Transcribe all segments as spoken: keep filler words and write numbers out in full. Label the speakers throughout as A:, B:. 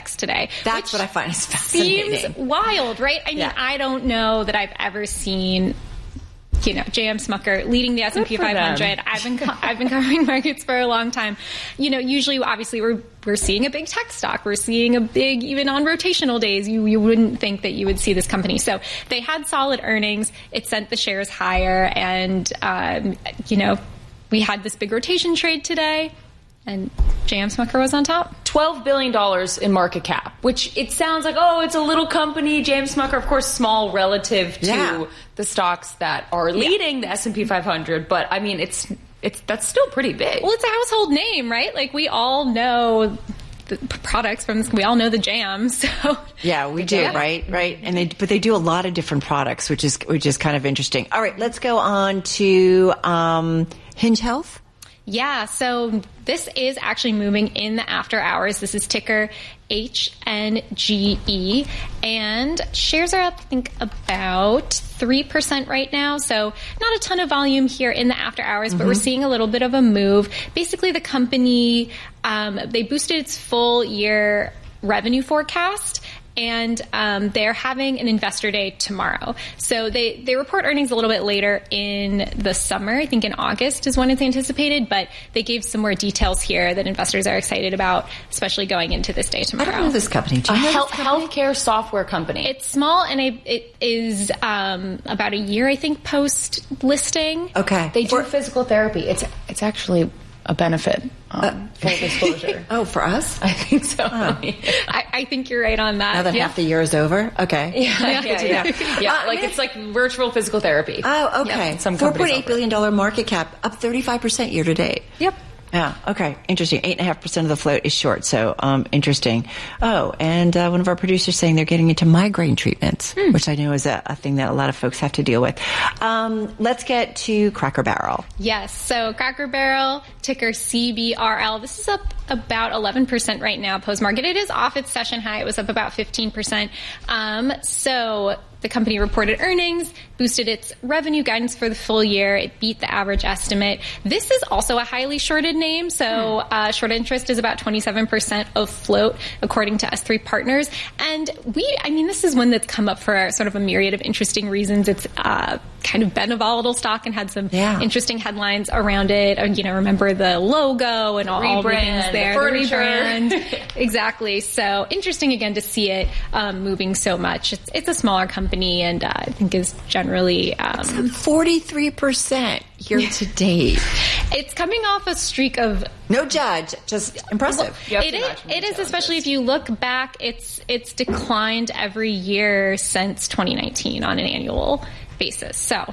A: index today.
B: That's what I find is fascinating.
A: Seems wild, right? I mean,
B: yeah.
A: I don't know that I've ever seen, you know, J M Smucker leading the S and P five hundred. I've been I've been covering markets for a long time. You know, usually, obviously, we're we're seeing a big tech stock. We're seeing a big, even on rotational days, you you wouldn't think that you would see this company. So they had solid earnings. It sent the shares higher, and um, you know, we had this big rotation trade today. And J M Smucker was on top.
C: twelve billion dollars in market cap, which it sounds like, oh, it's a little company. J M Smucker, of course, small relative to
B: yeah.
C: the stocks that are leading yeah. the S and P five hundred. But, I mean, it's it's that's still pretty big.
A: Well, it's a household name, right? Like, we all know the products from this. We all know the jam. So
B: yeah, we do, yeah. right? Right. And they, but they do a lot of different products, which is which is kind of interesting. All right, let's go on to um, Hinge Health.
A: Yeah, so this is actually moving in the after hours. This is ticker H N G E, and shares are up, I think, about three percent right now. So not a ton of volume here in the after hours, mm-hmm. but we're seeing a little bit of a move. Basically, the company, um, they boosted its full year revenue forecast. And um, they're having an investor day tomorrow. So they, they report earnings a little bit later in the summer. I think in August is when it's anticipated. But they gave some more details here that investors are excited about, especially going into this day tomorrow.
B: I don't know this company. Do you
C: a
B: know
C: health,
B: this company?
C: healthcare software company.
A: It's small, and it, it is um, about a year, I think, post-listing.
B: Okay.
C: They do
B: For,
C: physical therapy. It's it's actually a benefit. Um, uh, full disclosure.
B: Oh, for us?
C: I think so.
B: Oh.
A: I, I think you're right on that.
B: Now that
A: yeah.
B: half the year is over? Okay.
C: Yeah, yeah, yeah. yeah. yeah uh, like it's like virtual physical therapy.
B: Oh, okay.
C: Yep. Some
B: four point eight billion dollars market cap, up thirty-five percent year to date.
A: Yep.
B: Yeah. Okay. Interesting. Eight and a half percent of the float is short. So, um, interesting. Oh, and uh, one of our producers saying they're getting into migraine treatments, hmm. which I know is a, a thing that a lot of folks have to deal with. Um, let's get to Cracker Barrel.
A: Yes. So Cracker Barrel, ticker C B R L. This is up about eleven percent right now post market. It is off its session high. It was up about fifteen percent. Um, so the company reported earnings, boosted its revenue guidance for the full year. It beat the average estimate. This is also a highly shorted name. So uh, short interest is about twenty-seven percent of float, according to S three Partners. And we, I mean, this is one that's come up for sort of a myriad of interesting reasons. It's uh, kind of been a volatile stock and had some
B: yeah.
A: interesting headlines around it. You know, remember the logo and all, all the things there.
C: The furniture.
A: The rebrand. Exactly. So interesting again to see it um, moving so much. It's, it's a smaller company. And uh, I think is generally um,
B: forty-three percent year to date.
A: It's coming off a streak of
B: no judge, just impressive.
A: Well, it is. It is, especially if you look back. It's it's declined every year since twenty nineteen on an annual basis. So.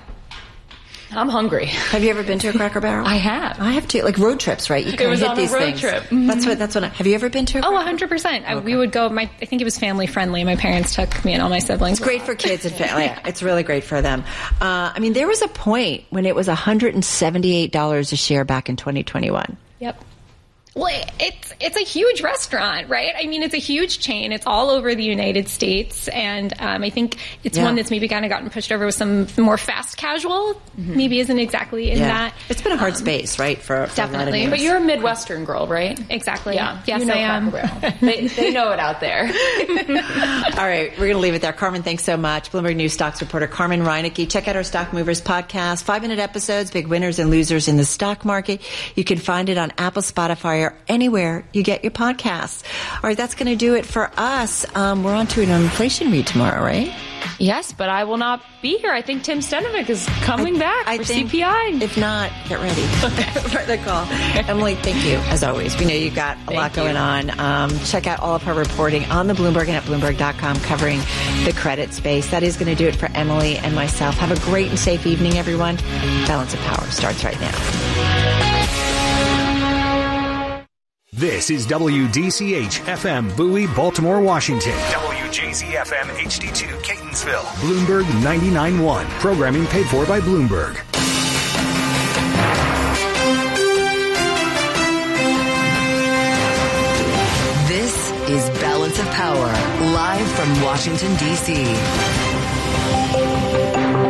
C: I'm hungry.
B: Have you ever been to a Cracker Barrel?
C: I have.
B: I have too. Like road trips, right? You
C: it
B: kind
C: was
B: of hit
C: on
B: these
C: a road
B: things.
C: trip. Mm-hmm.
B: That's what. That's what. I, have you ever been to a Cracker
A: Oh, one hundred percent.
B: Okay.
A: We would go. My, I think it was family friendly. My parents took me and all my siblings.
B: It's great for kids and family. Yeah, it's really great for them. Uh, I mean, there was a point when it was one hundred seventy-eight dollars a share back in twenty twenty-one.
A: Yep. Well, it's it's a huge restaurant, right? I mean, it's a huge chain. It's all over the United States, and um, I think it's yeah. one that's maybe kind of gotten pushed over with some more fast casual. Mm-hmm. Maybe isn't exactly in
B: yeah.
A: that.
B: It's been a hard
A: um,
B: space, right? For, for
A: definitely.
B: a lot of years.
C: But you're a Midwestern girl, right?
A: Exactly.
C: Yeah.
A: Yes,
C: you know
A: I am.
C: they, they know it out there.
B: All right, we're going to leave it there. Carmen, thanks so much. Bloomberg News stocks reporter Carmen Reinecke. Check out our Stock Movers podcast. Five-minute episodes, big winners and losers in the stock market. You can find it on Apple, Spotify, or anywhere you get your podcasts. All right, that's going to do it for us. Um, we're on to an inflation read tomorrow, right?
C: Yes, but I will not be here. I think Tim Stenovic is coming
B: I,
C: back
B: I
C: for
B: think,
C: C P I.
B: If not, get ready for the call. Emily, thank you, as always. We know you've got a
C: thank
B: lot going
C: you.
B: on. Um, check out all of her reporting on the Bloomberg and at Bloomberg dot com covering the credit space. That is going to do it for Emily and myself. Have a great and safe evening, everyone. Balance of Power starts right now.
D: This is W D C H F M Bowie, Baltimore, Washington.
E: W J Z F M H D two Catonsville.
D: Bloomberg ninety-nine point one. Programming paid for by Bloomberg.
F: This is Balance of Power, live from Washington, D C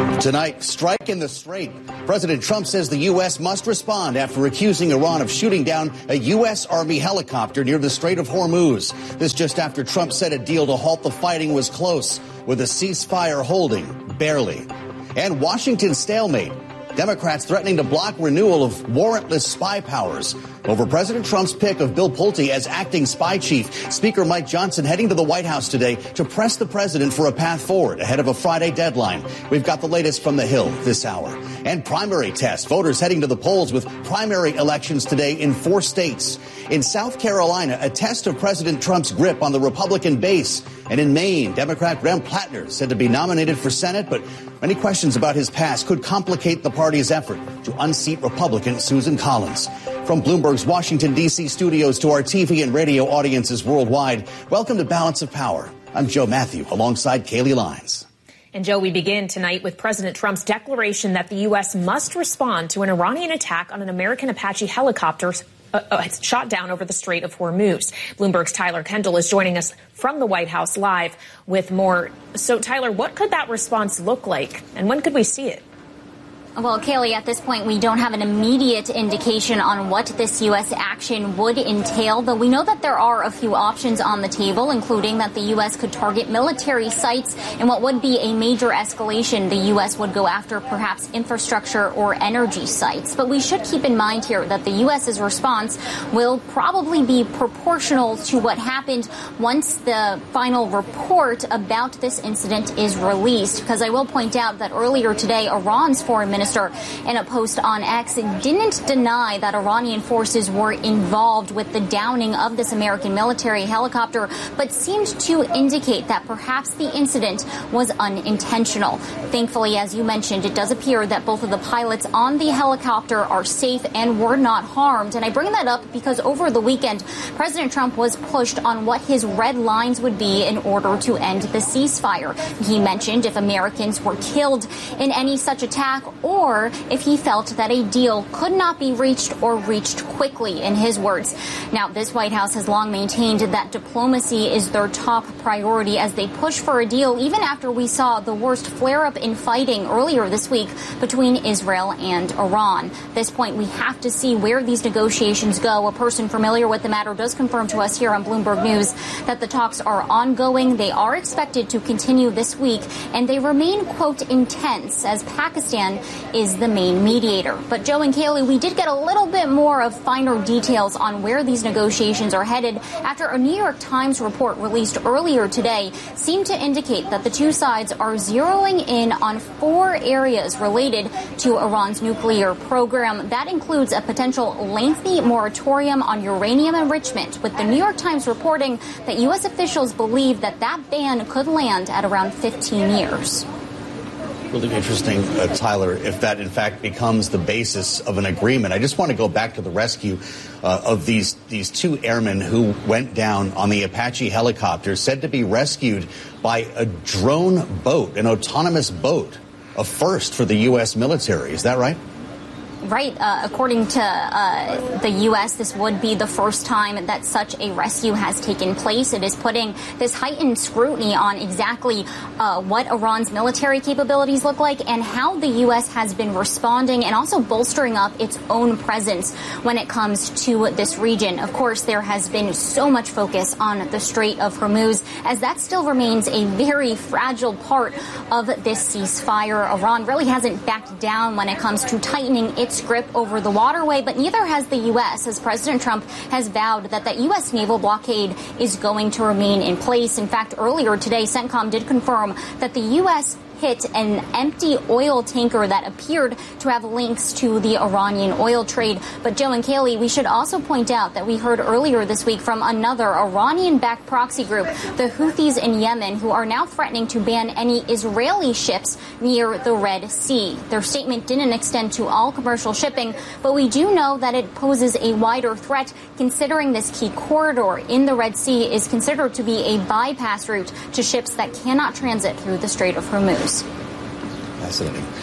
G: Tonight, strike in the Strait. President Trump says the U S must respond after accusing Iran of shooting down a U S Army helicopter near the Strait of Hormuz. This just after Trump said a deal to halt the fighting was close, with a ceasefire holding barely. And Washington stalemate. Democrats threatening to block renewal of warrantless spy powers over President Trump's pick of Bill Pulte as acting spy chief. Speaker Mike Johnson heading to the White House today to press the president for a path forward ahead of a Friday deadline. We've got the latest from the Hill this hour. And primary tests. Voters heading to the polls with primary elections today in four states. In South Carolina, a test of President Trump's grip on the Republican base. And in Maine, Democrat Graham Plattner said to be nominated for Senate, but many questions about his past could complicate the party's effort to unseat Republican Susan Collins. From Bloomberg's Washington, D C studios to our T V and radio audiences worldwide, welcome to Balance of Power. I'm Joe Matthew, alongside Kaylee Lyons.
H: And Joe, we begin tonight with President Trump's declaration that the U S must respond to an Iranian attack on an American Apache helicopter Uh, uh, shot down over the Strait of Hormuz. Bloomberg's Tyler Kendall is joining us from the White House live with more. So, Tyler, what could that response look like, and when could we see it?
I: Well, Kaylee, at this point, we don't have an immediate indication on what this U S action would entail, but we know that there are a few options on the table, including that the U S could target military sites. And what would be a major escalation, the U S would go after perhaps infrastructure or energy sites. But we should keep in mind here that the U S's response will probably be proportional to what happened once the final report about this incident is released. Because I will point out that earlier today, Iran's foreign minister in a post on X didn't deny that Iranian forces were involved with the downing of this American military helicopter, but seemed to indicate that perhaps the incident was unintentional. Thankfully, as you mentioned, it does appear that both of the pilots on the helicopter are safe and were not harmed. And I bring that up because over the weekend, President Trump was pushed on what his red lines would be in order to end the ceasefire. He mentioned if Americans were killed in any such attack, or if he felt that a deal could not be reached or reached quickly, in his words. Now, this White House has long maintained that diplomacy is their top priority as they push for a deal, even after we saw the worst flare-up in fighting earlier this week between Israel and Iran. At this point, we have to see where these negotiations go. A person familiar with the matter does confirm to us here on Bloomberg News that the talks are ongoing. They are expected to continue this week, and they remain, quote, intense, as Pakistan is the main mediator. But Joe and Kaylee, we did get a little bit more of finer details on where these negotiations are headed after a New York Times report released earlier today seemed to indicate that the two sides are zeroing in on four areas related to Iran's nuclear program. That includes a potential lengthy moratorium on uranium enrichment, with the New York Times reporting that U S officials believe that that ban could land at around fifteen years.
G: Really interesting, uh, Tyler, if that in fact becomes the basis of an agreement. I just want to go back to the rescue uh, of these these two airmen who went down on the Apache helicopter, said to be rescued by a drone boat, an autonomous boat, a first for the U S military. Is that right?
I: Right. Uh, according to uh, the U S, this would be the first time that such a rescue has taken place. It is putting this heightened scrutiny on exactly uh, what Iran's military capabilities look like and how the U S has been responding and also bolstering up its own presence when it comes to this region. Of course, there has been so much focus on the Strait of Hormuz, as that still remains a very fragile part of this ceasefire. Iran really hasn't backed down when it comes to tightening its grip over the waterway, but neither has the U S, as President Trump has vowed that the U S naval blockade is going to remain in place. In fact, earlier today, CENTCOM did confirm that the U S hit an empty oil tanker that appeared to have links to the Iranian oil trade. But Joe and Kaylee, we should also point out that we heard earlier this week from another Iranian-backed proxy group, the Houthis in Yemen, who are now threatening to ban any Israeli ships near the Red Sea. Their statement didn't extend to all commercial shipping, but we do know that it poses a wider threat, considering this key corridor in the Red Sea is considered to be a bypass route to ships that cannot transit through the Strait of Hormuz.
G: Fascinating.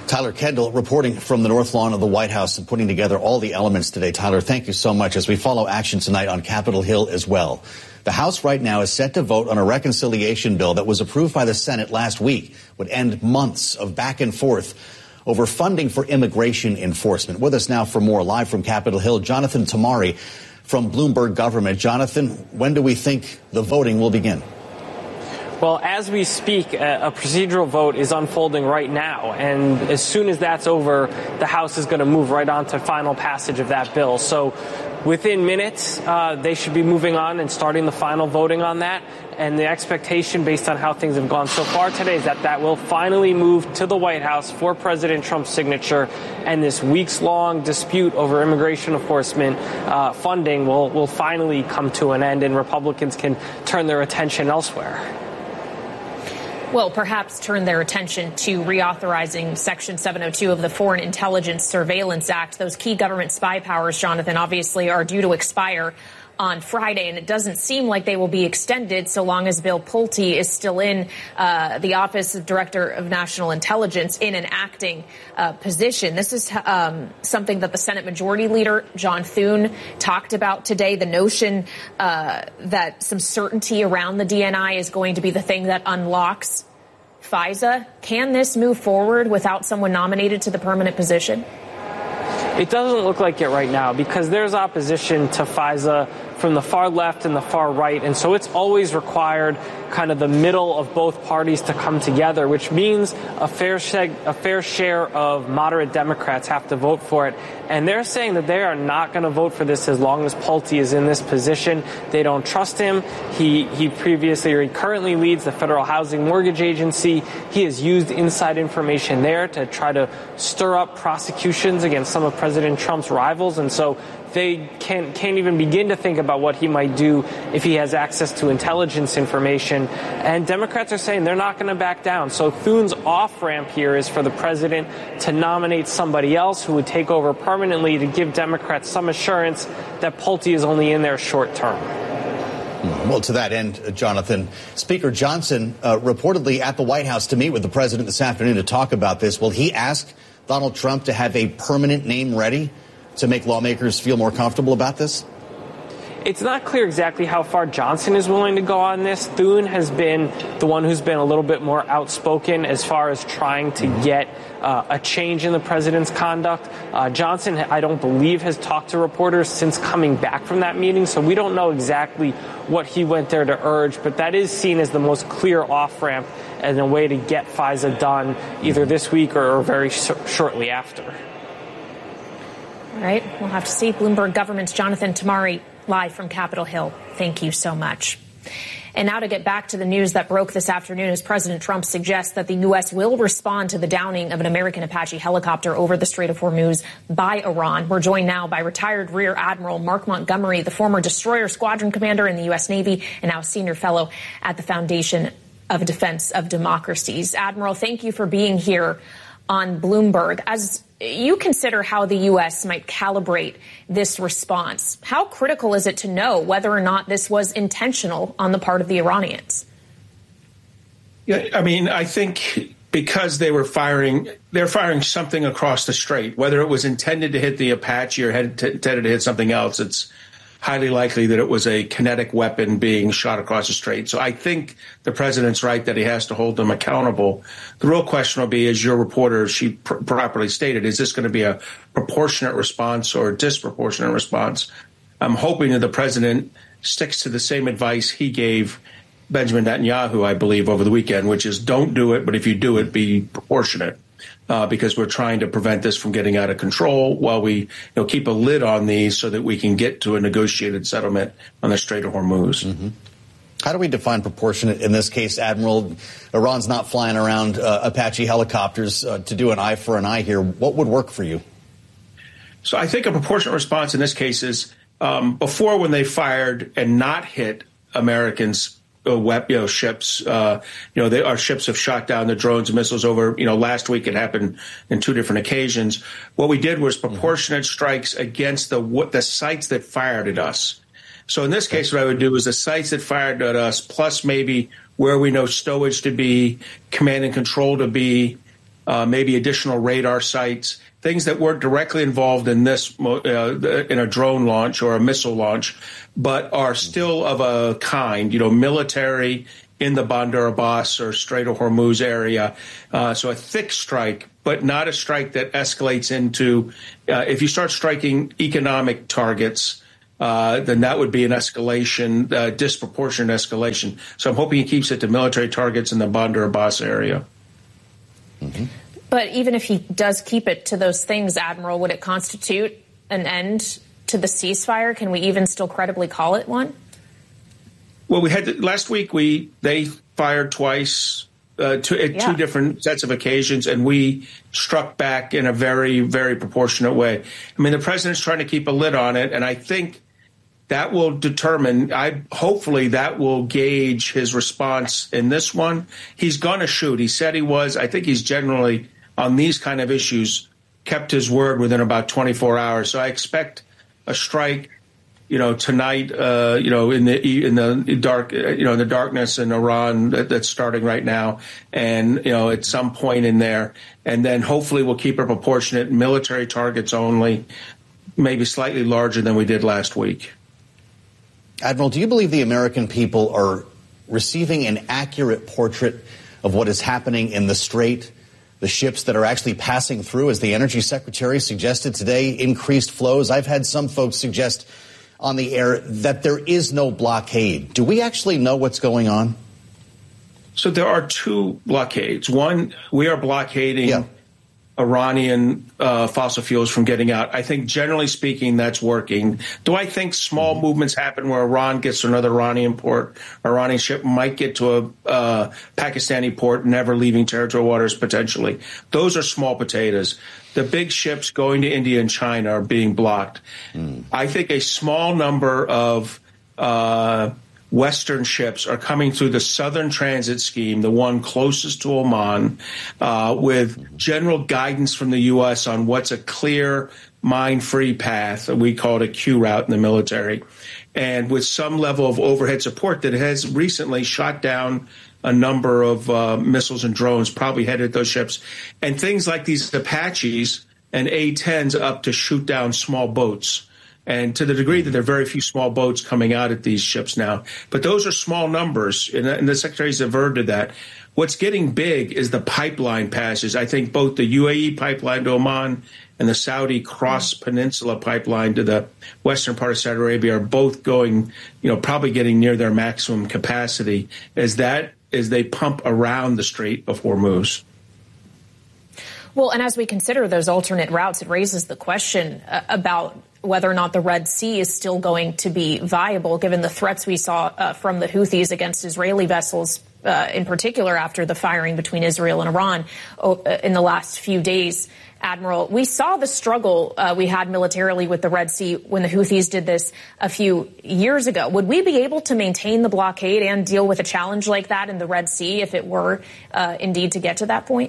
G: Tyler Kendall reporting from the North Lawn of the White House and putting together all the elements today. Tyler, thank you so much as we follow action tonight on Capitol Hill as well. The House right now is set to vote on a reconciliation bill that was approved by the Senate last week, would end months of back and forth over funding for immigration enforcement. With us now for more, live from Capitol Hill, Jonathan Tamari from Bloomberg Government. Jonathan, when do we think the voting will begin?
J: Well, as we speak, a procedural vote is unfolding right now. And as soon as that's over, the House is going to move right on to final passage of that bill. So within minutes, uh, they should be moving on and starting the final voting on that. And the expectation, based on how things have gone so far today, is that that will finally move to the White House for President Trump's signature. And this weeks-long dispute over immigration enforcement uh, funding will, will finally come to an end, and Republicans can turn their attention elsewhere.
H: Well, perhaps turn their attention to reauthorizing Section seven oh two of the Foreign Intelligence Surveillance Act. Those key government spy powers, Jonathan, obviously are due to expire on Friday, and it doesn't seem like they will be extended so long as Bill Pulte is still in uh, the Office of Director of National Intelligence in an acting uh, position. This is um, something that the Senate Majority Leader, John Thune, talked about today, the notion uh, that some certainty around the D N I is going to be the thing that unlocks FISA. Can this move forward without someone nominated to the permanent position?
J: It doesn't look like it right now because there's opposition to FISA from the far left and the far right. And so it's always required kind of the middle of both parties to come together, which means a fair, share, a fair share of moderate Democrats have to vote for it. And they're saying that they are not going to vote for this as long as Pulte is in this position. They don't trust him. He, he previously or he currently leads the Federal Housing Mortgage Agency. He has used inside information there to try to stir up prosecutions against some of President Trump's rivals. And so they can't, can't even begin to think about what he might do if he has access to intelligence information. And Democrats are saying they're not going to back down. So Thune's off-ramp here is for the president to nominate somebody else who would take over permanently to give Democrats some assurance that Pulte is only in there short term.
G: Well, to that end, Jonathan, Speaker Johnson uh, reportedly at the White House to meet with the president this afternoon to talk about this. Will he ask Donald Trump to have a permanent name ready to make lawmakers feel more comfortable about this?
J: It's not clear exactly how far Johnson is willing to go on this. Thune has been the one who's been a little bit more outspoken as far as trying to get uh, a change in the president's conduct. Uh, Johnson, I don't believe, has talked to reporters since coming back from that meeting, so we don't know exactly what he went there to urge, but that is seen as the most clear off-ramp and a way to get FISA done either this week or very sh- shortly after.
H: All right, we'll have to see. Bloomberg Government's Jonathan Tamari, live from Capitol Hill. Thank you so much. And now to get back to the news that broke this afternoon as President Trump suggests that the U S will respond to the downing of an American Apache helicopter over the Strait of Hormuz by Iran. We're joined now by retired Rear Admiral Mark Montgomery, the former destroyer squadron commander in the U S Navy and now senior fellow at the Foundation of Defense of Democracies. Admiral, thank you for being here on Bloomberg. As you consider how the U S might calibrate this response, how critical is it to know whether or not this was intentional on the part of the Iranians?
K: Yeah, I mean, I think because they were firing, they're firing something across the strait, whether it was intended to hit the Apache or intended to hit something else, it's highly likely that it was a kinetic weapon being shot across the strait. So I think the president's right that he has to hold them accountable. The real question will be, as your reporter, she pr- properly stated, is this going to be a proportionate response or a disproportionate response? I'm hoping that the president sticks to the same advice he gave Benjamin Netanyahu, I believe, over the weekend, which is don't do it, but if you do it, be proportionate. Uh, because we're trying to prevent this from getting out of control while we you know, keep a lid on these so that we can get to a negotiated settlement on the Strait of Hormuz.
G: Mm-hmm. How do we define proportionate in this case, Admiral? Iran's not flying around uh, Apache helicopters uh, to do an eye for an eye here. What would work for you?
K: So I think a proportionate response in this case is um, before when they fired and not hit Americans Uh, wep- you know, ships, uh, you know, they, our ships have shot down the drones and missiles over, you know, last week it happened in two different occasions. What we did was proportionate strikes against the what, the sites that fired at us. So in this case, what I would do is the sites that fired at us, plus maybe where we know stowage to be, command and control to be, uh, maybe additional radar sites, things that weren't directly involved in this, uh, in a drone launch or a missile launch, but are still of a kind, you know, military in the Bandar Abbas or Strait of Hormuz area. Uh, so a thick strike, but not a strike that escalates into, uh, if you start striking economic targets, uh, then that would be an escalation, uh, disproportionate escalation. So I'm hoping he keeps it to military targets in the Bandar Abbas area.
H: Mm-hmm. But even if he does keep it to those things, Admiral, would it constitute an end to the ceasefire? Can we even still credibly call it one?
K: Well, we had last week. We they fired twice, uh, two, at yeah. two different sets of occasions, and we struck back in a very, very proportionate way. I mean, the president's trying to keep a lid on it, and I think that will determine. I hopefully that will gauge his response in this one. He's going to shoot. He said he was. I think he's generally on these kind of issues kept his word within about twenty-four hours. So I expect a strike. You know, tonight, uh, you know, in the in the dark, you know, the darkness in Iran that, that's starting right now, and you know, at some point in there, and then hopefully we'll keep it proportionate, military targets only, maybe slightly larger than we did last week.
G: Admiral, do you believe the American people are receiving an accurate portrait of what is happening in the Strait? The ships that are actually passing through, as the Energy Secretary suggested today, increased flows. I've had some folks suggest on the air that there is no blockade. Do we actually know what's going on?
K: So there are two blockades. One, we are blockading yeah. Iranian uh, fossil fuels from getting out. I think generally speaking, that's working. Do I think small mm-hmm. movements happen where Iran gets to another Iranian port, Iranian ship might get to a uh, Pakistani port, never leaving territorial waters potentially? Those are small potatoes. The big ships going to India and China are being blocked. Mm. I think a small number of uh, Western ships are coming through the Southern Transit Scheme, the one closest to Oman, uh, with general guidance from the U S on what's a clear, mine-free path. We call it a Q route in the military. And with some level of overhead support that has recently shot down a number of uh, missiles and drones probably headed those ships, and things like these Apaches and A tens up to shoot down small boats. And to the degree that there are very few small boats coming out at these ships now. But those are small numbers, and, and the Secretary's averted that. What's getting big is the pipeline passes. I think both the U A E pipeline to Oman and the Saudi Cross Peninsula pipeline to the western part of Saudi Arabia are both going, you know, probably getting near their maximum capacity as that as they pump around the Strait of Hormuz.
H: Well, and as we consider those alternate routes, it raises the question uh, about whether or not the Red Sea is still going to be viable, given the threats we saw uh, from the Houthis against Israeli vessels, uh, in particular after the firing between Israel and Iran uh, in the last few days. Admiral, we saw the struggle uh, we had militarily with the Red Sea when the Houthis did this a few years ago. Would we be able to maintain the blockade and deal with a challenge like that in the Red Sea if it were uh, indeed to get to that point?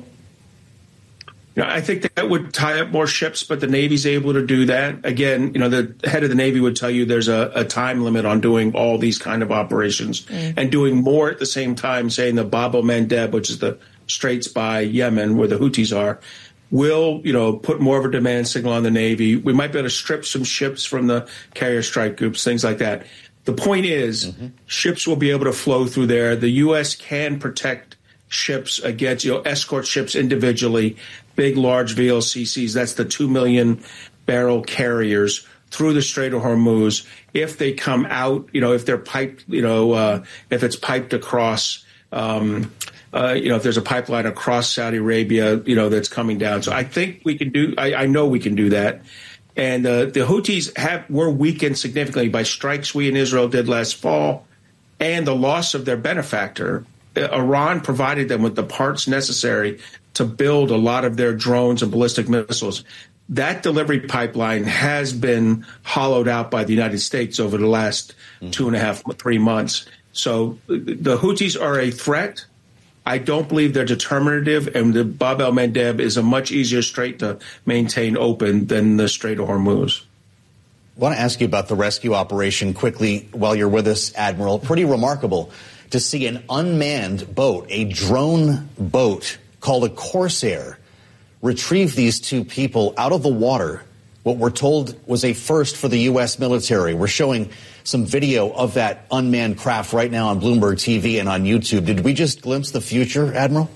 K: Yeah, I think that would tie up more ships, but the Navy's able to do that. Again, you know, the head of the Navy would tell you there's a, a time limit on doing all these kind of operations mm. and doing more at the same time, saying the Bab el-Mandeb, which is the straits by Yemen where the Houthis are, will, you know, put more of a demand signal on the Navy. We might be able to strip some ships from the carrier strike groups, things like that. The point is, mm-hmm. ships will be able to flow through there. The U S can protect ships against, you know, escort ships individually, big, large V L C Cs. That's the two million barrel carriers through the Strait of Hormuz. If they come out, you know, if they're piped, you know, uh, if it's piped across, um, uh, you know, if there's a pipeline across Saudi Arabia, you know, that's coming down. So I think we can do, I, I know we can do that. And uh, the Houthis have were weakened significantly by strikes we in Israel did last fall and the loss of their benefactor. Iran provided them with the parts necessary to build a lot of their drones and ballistic missiles. That delivery pipeline has been hollowed out by the United States over the last mm-hmm. two and a half, three months. So the Houthis are a threat. I don't believe they're determinative, and the Bab el-Mandeb is a much easier strait to maintain open than the Strait of Hormuz.
G: I want to ask you about the rescue operation quickly while you're with us, Admiral. Pretty remarkable to see an unmanned boat, a drone boat called a Corsair, retrieve these two people out of the water. What we're told was a first for the U S military. We're showing some video of that unmanned craft right now on Bloomberg T V and on YouTube. Did we just glimpse the future, Admiral?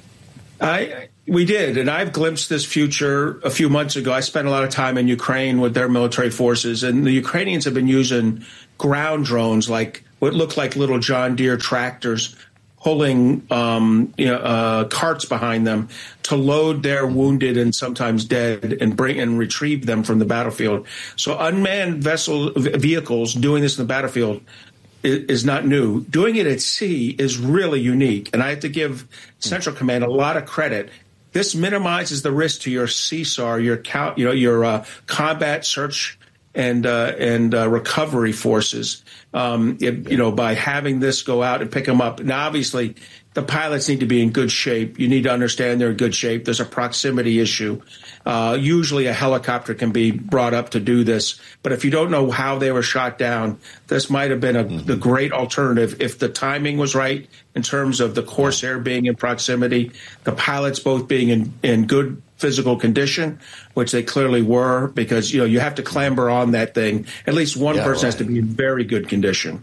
K: I, we did, and I've glimpsed this future a few months ago. I spent a lot of time in Ukraine with their military forces, and the Ukrainians have been using ground drones, like what look like little John Deere tractors, pulling um, you know, uh, carts behind them to load their wounded and sometimes dead and bring and retrieve them from the battlefield. So unmanned vessel vehicles doing this in the battlefield is, is not new. Doing it at sea is really unique, and I have to give Central Command a lot of credit. This minimizes the risk to your C S A R, your you know your uh, combat search and uh, and uh, recovery forces. Um, it, you know, by having this go out and pick them up. Now, obviously, the pilots need to be in good shape. You need to understand they're in good shape. There's a proximity issue. Uh, usually a helicopter can be brought up to do this. But if you don't know how they were shot down, this might have been a, the great alternative if the timing was right in terms of the Corsair being in proximity, the pilots both being in, in good physical condition, which they clearly were, because, you know, you have to clamber on that thing. At least one
G: yeah,
K: person
G: right.
K: has to be in very good condition.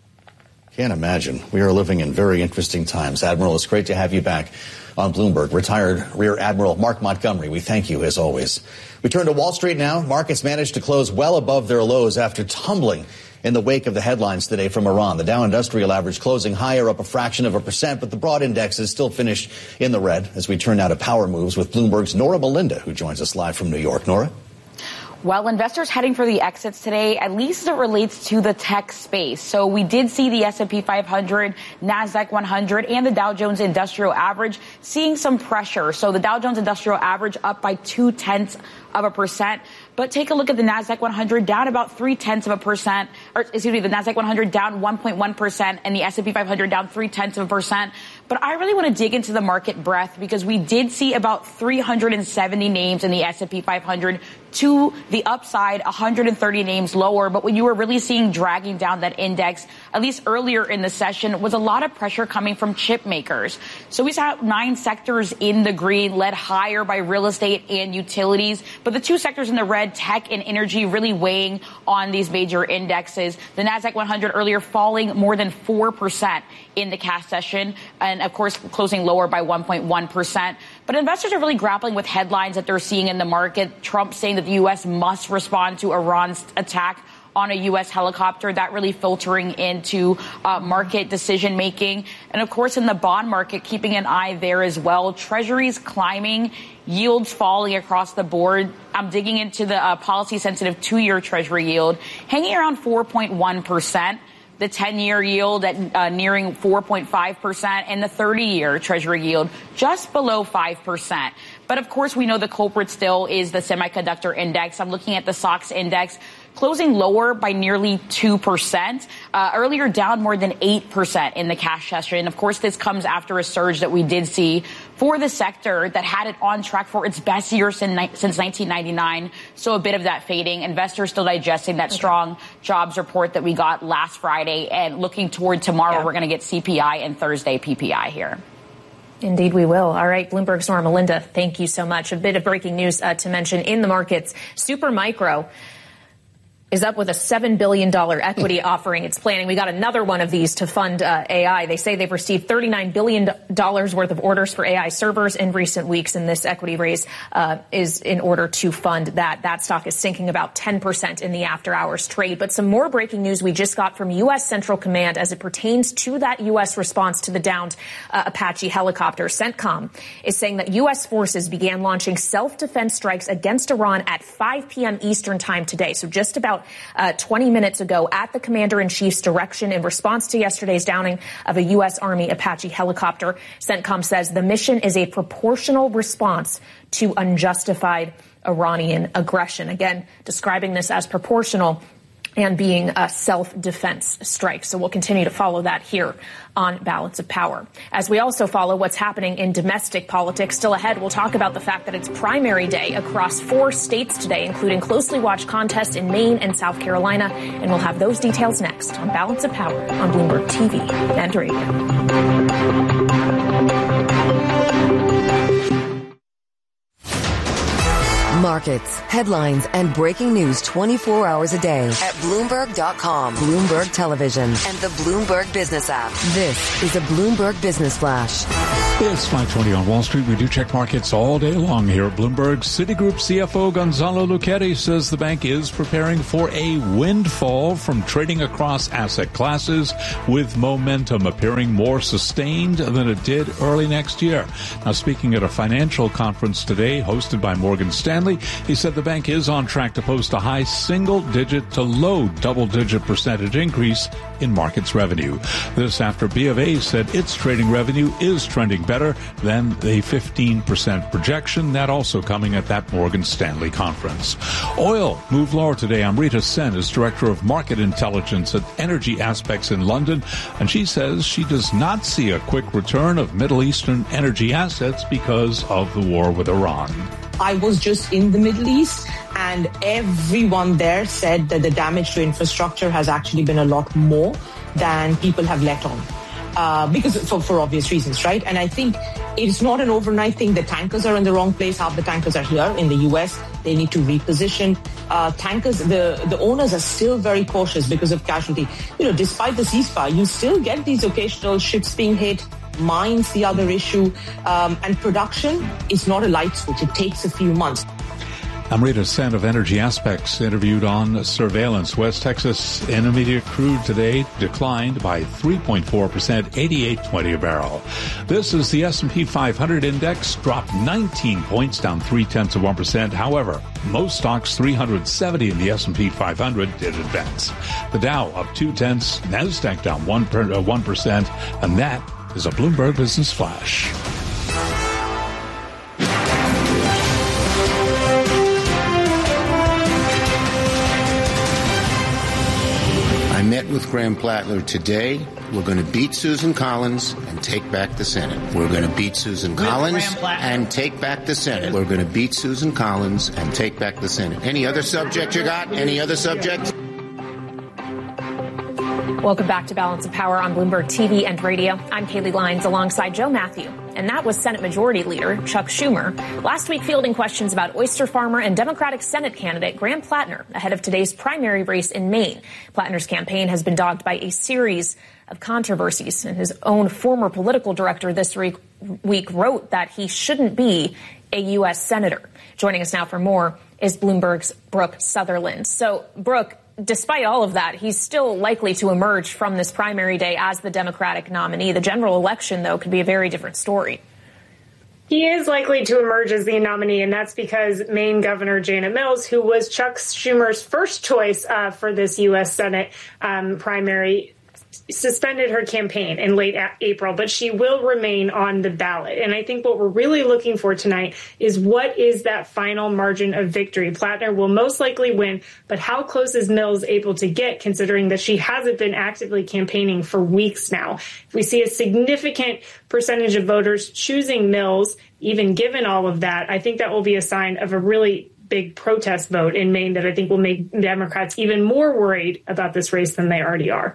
G: Can't imagine. We are living in very interesting times. Admiral, it's great to have you back on Bloomberg. Retired Rear Admiral Mark Montgomery, we thank you as always. We turn to Wall Street now. Markets managed to close well above their lows after tumbling in the wake of the headlines today from Iran. The Dow Industrial Average closing higher, up a fraction of a percent, but the broad indexes still finished in the red as we turn now to power moves with Bloomberg's Nora Melinda, who joins us live from New York. Nora?
L: Well, investors heading for the exits today, at least as it relates to the tech space. So we did see the S and P five hundred, NASDAQ one hundred, and the Dow Jones Industrial Average seeing some pressure. So the Dow Jones Industrial Average up by two tenths of a percent. But take a look at the NASDAQ one hundred, down about three tenths of a percent. Or excuse me, the NASDAQ one hundred down one point one percent, and the S and P five hundred down three tenths of a percent. But I really want to dig into the market breadth, because we did see about three hundred seventy names in the S and P five hundred to the upside, one hundred thirty names lower. But what you were really seeing dragging down that index, at least earlier in the session, was a lot of pressure coming from chip makers. So we saw nine sectors in the green, led higher by real estate and utilities. But the two sectors in the red, tech and energy, really weighing on these major indexes. The NASDAQ one hundred earlier falling more than four percent in the cash session, and of course closing lower by one point one percent. But investors are really grappling with headlines that they're seeing in the market. Trump saying that the U S must respond to Iran's attack on a U S helicopter, that really filtering into uh, market decision making. And of course, in the bond market, keeping an eye there as well. Treasuries climbing, yields falling across the board. I'm digging into the uh, policy sensitive two-year Treasury yield, hanging around four point one percent. The ten-year yield at uh, nearing four point five percent, and the thirty-year Treasury yield just below five percent. But of course, we know the culprit still is the semiconductor index. I'm looking at the S O X index, closing lower by nearly two percent, uh, earlier down more than eight percent in the cash session. Of course, this comes after a surge that we did see for the sector that had it on track for its best year since nineteen ninety-nine. So a bit of that fading. Investors still digesting that strong jobs report that we got last Friday, and looking toward tomorrow, yeah. We're going to get C P I and Thursday P P I here.
H: Indeed, we will. All right, Bloomberg's Nora Melinda, thank you so much. A bit of breaking news uh, to mention in the markets. Supermicro is up with a seven billion dollars equity offering. It's planning. We got another one of these to fund uh, A I. They say they've received thirty-nine billion dollars worth of orders for A I servers in recent weeks, and this equity raise uh, is in order to fund that. That stock is sinking about ten percent in the after-hours trade. But some more breaking news we just got from U S Central Command as it pertains to that U S response to the downed uh, Apache helicopter. CENTCOM is saying that U S forces began launching self-defense strikes against Iran at five p.m. Eastern time today. So just about Uh, twenty minutes ago at the commander-in-chief's direction in response to yesterday's downing of a U S. Army Apache helicopter. CENTCOM says the mission is a proportional response to unjustified Iranian aggression. Again, describing this as proportional and being a self-defense strike. So we'll continue to follow that here on Balance of Power. As we also follow what's happening in domestic politics. Still ahead, we'll talk about the fact that it's primary day across four states today, including closely watched contests in Maine and South Carolina. And we'll have those details next on Balance of Power on Bloomberg T V and radio.
F: markets, headlines, and breaking news twenty-four hours a day at Bloomberg dot com, Bloomberg Television, and the Bloomberg Business app. This is a Bloomberg Business Flash.
M: It's five twenty on Wall Street. We do check markets all day long here at Bloomberg. Citigroup C F O Gonzalo Luchetti says the bank is preparing for a windfall from trading across asset classes, with momentum appearing more sustained than it did early next year. Now, speaking at a financial conference today hosted by Morgan Stanley, he said the bank is on track to post a high single-digit to low double-digit percentage increase in markets revenue. This after B of A said its trading revenue is trending better than the fifteen percent projection. That also coming at that Morgan Stanley conference. Oil moved lower today. Amrita Sen is Director of Market Intelligence at Energy Aspects in London, and she says she does not see a quick return of Middle Eastern energy assets because of the war with Iran.
N: I was just in the Middle East, and everyone there said that the damage to infrastructure has actually been a lot more than people have let on. Uh, because for, for obvious reasons, right? And I think it's not an overnight thing. The tankers are in the wrong place. Half the tankers are here in the U S. They need to reposition. Uh, tankers, the, the owners are still very cautious because of casualty. You know, despite the ceasefire, you still get these occasional ships being hit. Mines, the other issue. Um, and production is not a light switch. It takes a few months.
M: Amrita Sen of Energy Aspects interviewed on surveillance. West Texas Intermediate crude today declined by three point four percent, eighty-eight twenty a barrel. This is the S and P five hundred index, dropped nineteen points, down three tenths of one percent. However, most stocks, three hundred seventy in the S and P five hundred, did advance. The Dow up two tenths, NASDAQ down one per, uh, one percent, and that is a Bloomberg Business Flash.
O: I met with Graham Plattler today. We're going to beat Susan Collins and take back the Senate. We're going to beat Susan Collins and take back the Senate. We're going to beat Susan Collins and take back the Senate. Any other subject you got? Any other subject?
H: Welcome back to Balance of Power on Bloomberg T V and radio. I'm Kaylee Lyons alongside Joe Matthew. And that was Senate Majority Leader Chuck Schumer last week fielding questions about oyster farmer and Democratic Senate candidate Graham Plattner ahead of today's primary race in Maine. Plattner's campaign has been dogged by a series of controversies, and his own former political director this week, week wrote that he shouldn't be a U S senator. Joining us now for more is Bloomberg's Brooke Sutherland. So, Brooke, despite all of that, he's still likely to emerge from this primary day as the Democratic nominee. The general election, though, could be a very different story.
P: He is likely to emerge as the nominee, and that's because Maine Governor Janet Mills, who was Chuck Schumer's first choice uh, for this U S Senate um, primary, suspended her campaign in late April, but she will remain on the ballot. And I think what we're really looking for tonight is what is that final margin of victory? Plattner will most likely win, but how close is Mills able to get, considering that she hasn't been actively campaigning for weeks now? If we see a significant percentage of voters choosing Mills, even given all of that, I think that will be a sign of a really big protest vote in Maine that I think will make Democrats even more worried about this race than they already are.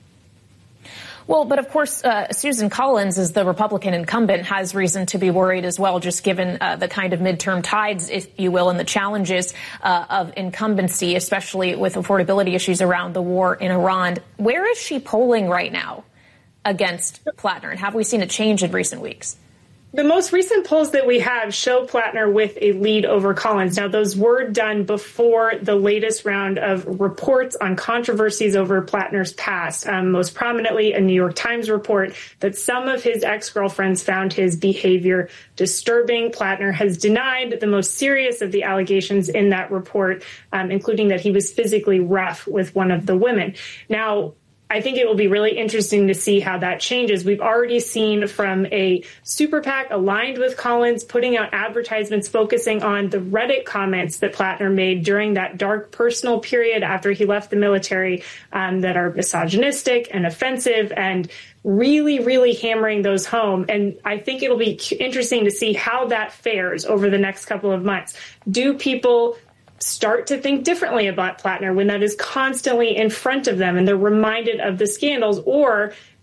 H: Well, but of course, uh, Susan Collins, as the Republican incumbent, has reason to be worried as well, just given uh, the kind of midterm tides, if you will, and the challenges uh, of incumbency, especially with affordability issues around the war in Iran. Where is she polling right now against Plattner? And have we seen a change in recent weeks?
P: The most recent polls that we have show Plattner with a lead over Collins. Now, those were done before the latest round of reports on controversies over Plattner's past. Um, most prominently, a New York Times report that some of his ex-girlfriends found his behavior disturbing. Plattner has denied the most serious of the allegations in that report, um, including that he was physically rough with one of the women. Now, I think it will be really interesting to see how that changes. We've already seen from a super PAC aligned with Collins putting out advertisements focusing on the Reddit comments that Plattner made during that dark personal period after he left the military um, that are misogynistic and offensive, and really, really hammering those home. And I think it'll be interesting to see how that fares over the next couple of months. Do people start to think differently about Plattner when that is constantly in front of them and they're reminded of the scandals? Or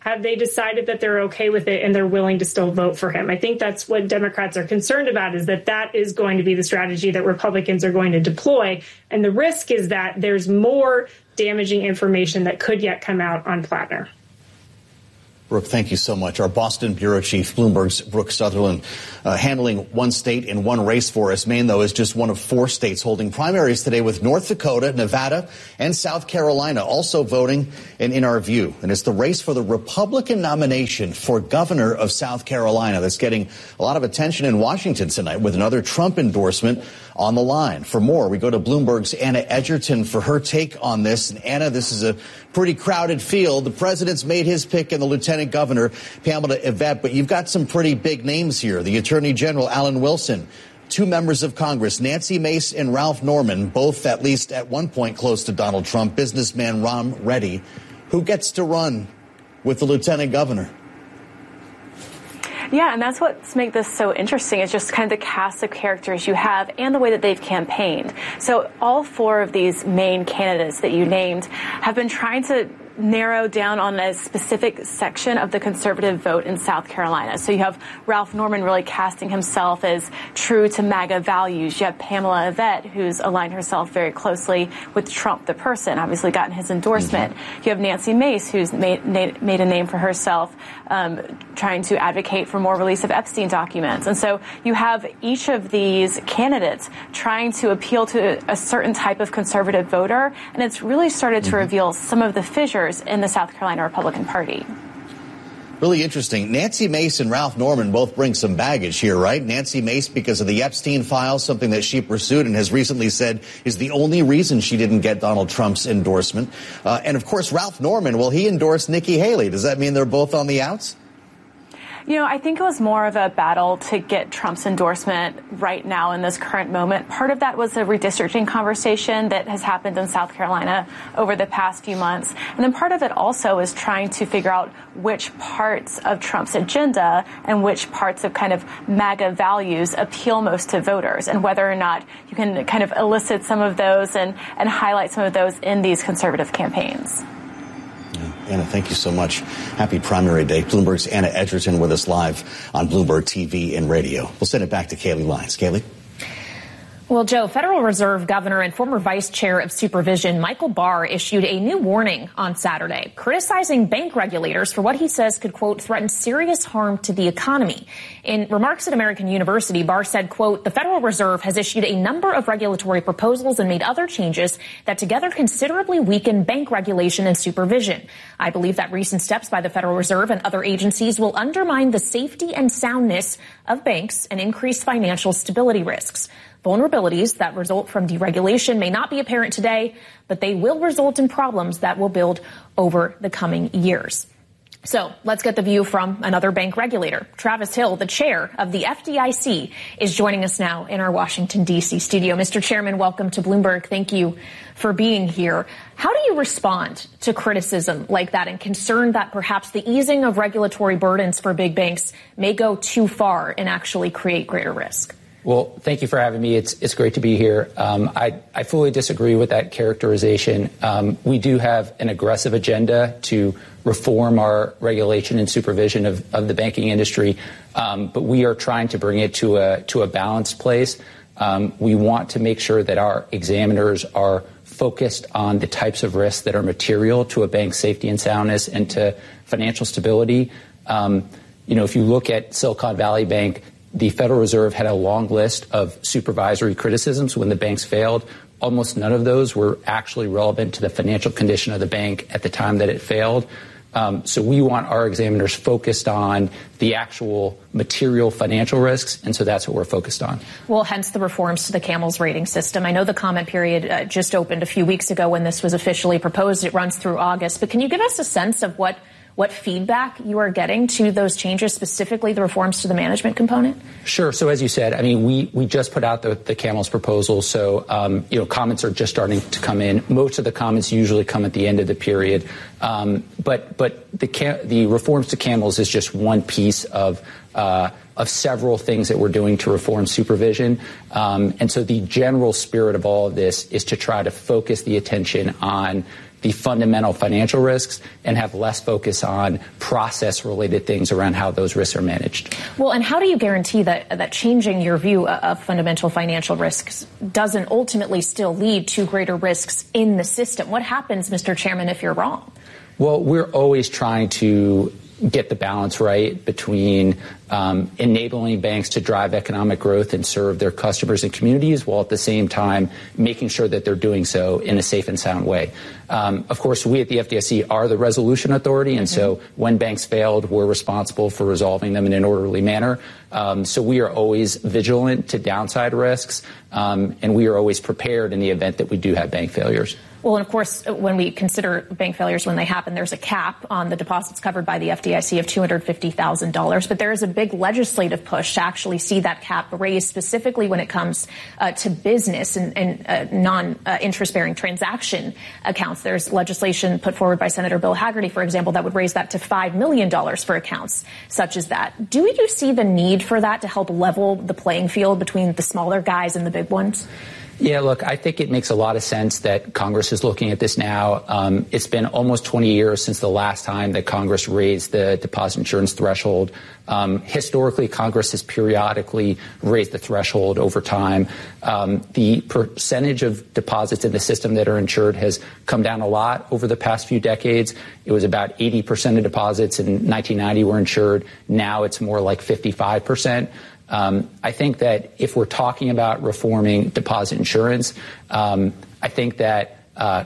P: Have they decided that they're okay with it and they're willing to still vote for him? I think that's what Democrats are concerned about, is that that is going to be the strategy that Republicans are going to deploy. And the risk is that there's more damaging information that could yet come out on Plattner.
G: Brooke, thank you so much. Our Boston bureau chief, Bloomberg's Brooke Sutherland, uh, handling one state and one race for us. Maine, though, is just one of four states holding primaries today, with North Dakota, Nevada, and South Carolina also voting and in our view. And it's the race for the Republican nomination for governor of South Carolina that's getting a lot of attention in Washington tonight, with another Trump endorsement on the line. For more, we go to Bloomberg's Anna Edgerton for her take on this. And Anna, this is a pretty crowded field. The president's made his pick in the lieutenant governor, Pamela Yvette, but you've got some pretty big names here. The Attorney General, Alan Wilson, two members of Congress, Nancy Mace and Ralph Norman, both at least at one point close to Donald Trump, businessman Ron Reddy. Who gets to run with the lieutenant governor?
Q: Yeah, and that's what's made this so interesting, is just kind of the cast of characters you have and the way that they've campaigned. So all four of these main candidates that you named have been trying to narrow down on a specific section of the conservative vote in South Carolina. So you have Ralph Norman really casting himself as true to MAGA values. You have Pamela Yvette, who's aligned herself very closely with Trump, the person, obviously gotten his endorsement. Mm-hmm. You have Nancy Mace, who's made, made a name for herself, um, trying to advocate for more release of Epstein documents. And so you have each of these candidates trying to appeal to a certain type of conservative voter, and it's really started to mm-hmm. reveal some of the fissures in the South Carolina Republican Party.
G: Really interesting. Nancy Mace and Ralph Norman both bring some baggage here, right? Nancy Mace because of the Epstein files, something that she pursued and has recently said is the only reason she didn't get Donald Trump's endorsement. Uh, and, of course, Ralph Norman, well, he endorsed Nikki Haley. Does that mean they're both on the outs?
Q: You know, I think it was more of a battle to get Trump's endorsement right now in this current moment. Part of that was a redistricting conversation that has happened in South Carolina over the past few months. And then part of it also is trying to figure out which parts of Trump's agenda and which parts of kind of MAGA values appeal most to voters, and whether or not you can kind of elicit some of those and, and highlight some of those in these conservative campaigns.
G: Anna, thank you so much. Happy primary day. Bloomberg's Anna Edgerton with us live on Bloomberg T V and radio. We'll send it back to Kaylee Lyons. Kaylee?
H: Well, Joe, Federal Reserve Governor and former Vice Chair of Supervision Michael Barr issued a new warning on Saturday, criticizing bank regulators for what he says could, quote, threaten serious harm to the economy. In remarks at American University, Barr said, quote, the Federal Reserve has issued a number of regulatory proposals and made other changes that together considerably weaken bank regulation and supervision. I believe that recent steps by the Federal Reserve and other agencies will undermine the safety and soundness of banks and increase financial stability risks. Vulnerabilities that result from deregulation may not be apparent today, but they will result in problems that will build over the coming years. So let's get the view from another bank regulator. Travis Hill, the chair of the F D I C, is joining us now in our Washington, D C studio. Mister Chairman, welcome to Bloomberg. Thank you for being here. How do you respond to criticism like that and concern that perhaps the easing of regulatory burdens for big banks may go too far and actually create greater risk?
R: Well, thank you for having me. It's it's great to be here. Um, I, I fully disagree with that characterization. Um, we do have an aggressive agenda to reform our regulation and supervision of, of the banking industry, um, but we are trying to bring it to a to a balanced place. Um, we want to make sure that our examiners are focused on the types of risks that are material to a bank's safety and soundness and to financial stability. Um, you know, if you look at Silicon Valley Bank, the Federal Reserve had a long list of supervisory criticisms when the banks failed. Almost none of those were actually relevant to the financial condition of the bank at the time that it failed. Um, so we want our examiners focused on the actual material financial risks, and so that's what we're focused on.
H: Well, hence the reforms to the CAMELS rating system. I know the comment period uh, just opened a few weeks ago when this was officially proposed. It runs through August. But can you give us a sense of what what feedback you are getting to those changes, specifically the reforms to the management component?
R: Sure. So as you said, I mean, we, we just put out the, the CAMELS proposal. So, um, you know, comments are just starting to come in. Most of the comments usually come at the end of the period. Um, but but the the reforms to CAMELS is just one piece of uh, of several things that we're doing to reform supervision. Um, and so the general spirit of all of this is to try to focus the attention on the fundamental financial risks and have less focus on process-related things around how those risks are managed.
H: Well, and how do you guarantee that that changing your view of fundamental financial risks doesn't ultimately still lead to greater risks in the system? What happens, Mister Chairman, if you're wrong?
R: Well, we're always trying to get the balance right between um, enabling banks to drive economic growth and serve their customers and communities, while at the same time making sure that they're doing so in a safe and sound way. Um, of course, we at the F D I C are the resolution authority, and mm-hmm. so when banks failed, we're responsible for resolving them in an orderly manner. Um, so we are always vigilant to downside risks, um, and we are always prepared in the event that we do have bank failures.
H: Well, and of course, when we consider bank failures when they happen, there's a cap on the deposits covered by the F D I C of two hundred fifty thousand dollars. But there is a big legislative push to actually see that cap raised, specifically when it comes uh, to business and, and uh, non-interest-bearing uh, transaction accounts. There's legislation put forward by Senator Bill Hagerty, for example, that would raise that to five million dollars for accounts such as that. Do you see the need for that to help level the playing field between the smaller guys and the big ones?
R: Yeah, look, I think it makes a lot of sense that Congress is looking at this now. Um, it's been almost twenty years since the last time that Congress raised the deposit insurance threshold. Um, historically, Congress has periodically raised the threshold over time. Um, the percentage of deposits in the system that are insured has come down a lot over the past few decades. It was about eighty percent of deposits in nineteen ninety were insured. Now it's more like fifty-five percent. Um, I think that if we're talking about reforming deposit insurance, um, I think that uh,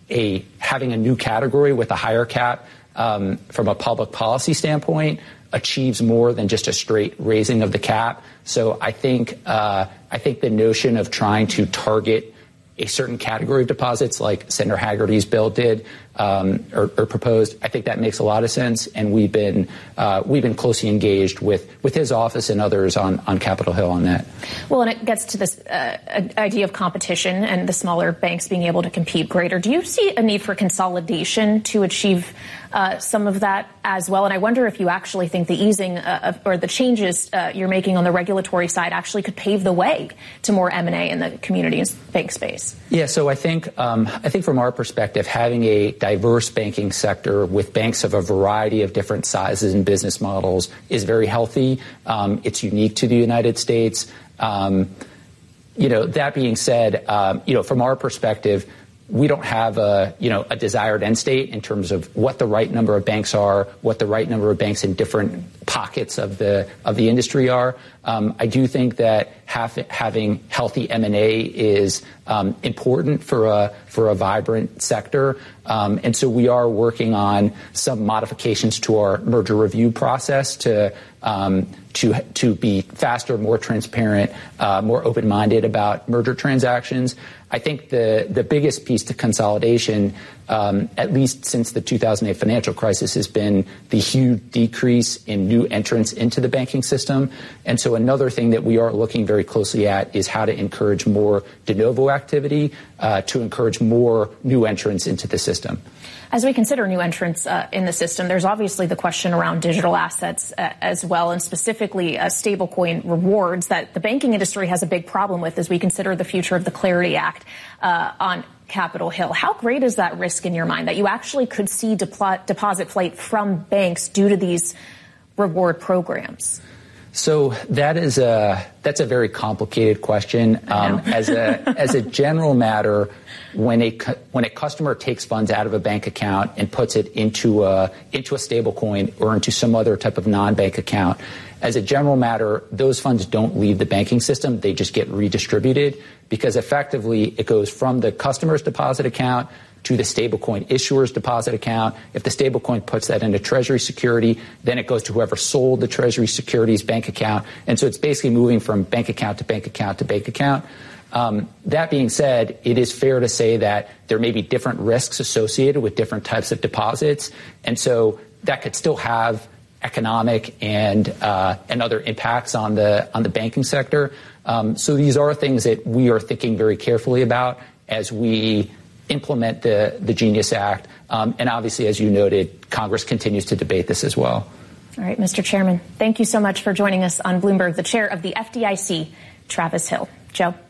R: a having a new category with a higher cap um, from a public policy standpoint achieves more than just a straight raising of the cap. So I think uh, I think the notion of trying to target a certain category of deposits, like Senator Hagerty's bill did um, or, or proposed, I think that makes a lot of sense, and we've been uh, we've been closely engaged with with his office and others on on Capitol Hill on that.
H: Well, and it gets to this uh, idea of competition and the smaller banks being able to compete greater. Do you see a need for consolidation to achieve uh, some of that as well? And I wonder if you actually think the easing uh, of, or the changes uh, you're making on the regulatory side actually could pave the way to more M and A in the community and bank space.
R: Yeah, so I think um, I think from our perspective, having a diverse banking sector with banks of a variety of different sizes and business models is very healthy. Um, it's unique to the United States. Um, you know, that being said, um, you know, from our perspective, we don't have a, you know, a desired end state in terms of what the right number of banks are, what the right number of banks in different pockets of the of the industry are. Um, I do think that have, having healthy M and A is um, important for a for a vibrant sector, um, and so we are working on some modifications to our merger review process to um, to to be faster, more transparent, uh, more open-minded about merger transactions. I think the, the biggest piece to consolidation, um, at least since the two thousand eight financial crisis, has been the huge decrease in new entrants into the banking system. And so another thing that we are looking very closely at is how to encourage more de novo activity uh, to encourage more new entrants into the system.
H: As we consider new entrants uh, in the system, there's obviously the question around digital assets uh, as well, and specifically uh, stablecoin rewards that the banking industry has a big problem with as we consider the future of the Clarity Act uh, on Capitol Hill. How great is that risk in your mind that you actually could see depl- deposit flight from banks due to these reward programs?
R: So that is a that's a very complicated question. Um, as a as a general matter, when a when a customer takes funds out of a bank account and puts it into a into a stable coin or into some other type of non-bank account, as a general matter, those funds don't leave the banking system. They just get redistributed because effectively it goes from the customer's deposit account to the stablecoin issuer's deposit account. If the stablecoin puts that into Treasury security, then it goes to whoever sold the Treasury securities bank account. And so it's basically moving from bank account to bank account to bank account. Um, that being said, it is fair to say that there may be different risks associated with different types of deposits. And so that could still have economic and uh, and other impacts on the on the banking sector. Um, so these are things that we are thinking very carefully about as we implement the, the Genius Act. Um, and obviously, as you noted, Congress continues to debate this as well.
H: All right, Mister Chairman, thank you so much for joining us on Bloomberg. The chair of the F D I C, Travis Hill. Joe.